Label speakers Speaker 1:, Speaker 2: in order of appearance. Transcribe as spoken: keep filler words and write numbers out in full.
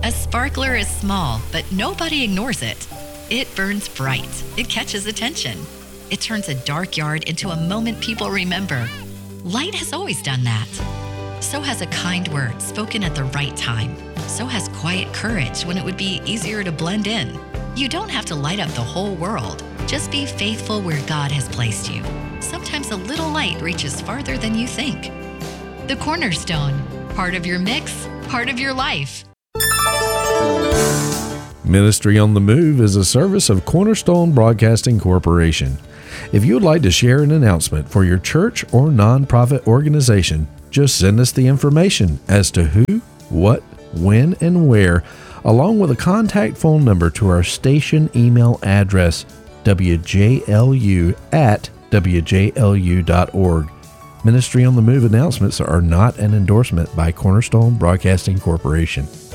Speaker 1: A sparkler is small, but nobody ignores it. It burns bright. It catches attention. It turns a dark yard into a moment people remember. Light has always done that. So has a kind word spoken at the right time. So has quiet courage when it would be easier to blend in. You don't have to light up the whole world. Just be faithful where God has placed you. Sometimes a little light reaches farther than you think. The Cornerstone, part of your mix, part of your life.
Speaker 2: Ministry on the Move is a service of Cornerstone Broadcasting Corporation. If you would like to share an announcement for your church or nonprofit organization, just send us the information as to who, what, when, and where, along with a contact phone number to our station email address, w j l u at w j l u dot org. Ministry on the Move announcements are not an endorsement by Cornerstone Broadcasting Corporation.